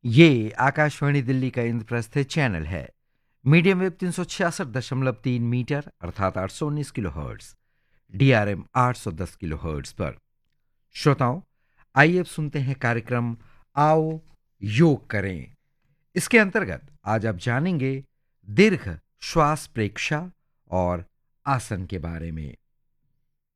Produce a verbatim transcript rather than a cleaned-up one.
ये आकाशवाणी दिल्ली का इंद्रप्रस्थ चैनल है। मीडियम वेव तीन सौ छियासठ दशमलव तीन मीटर अर्थात आठ सौ उन्नीस किलो हर्ट्स, डीआरएम आठ सौ दस किलो हर्ट्स पर। श्रोताओं, आइए अब सुनते हैं कार्यक्रम आओ योग करें। इसके अंतर्गत आज आप जानेंगे दीर्घ श्वास प्रेक्षा और आसन के बारे में।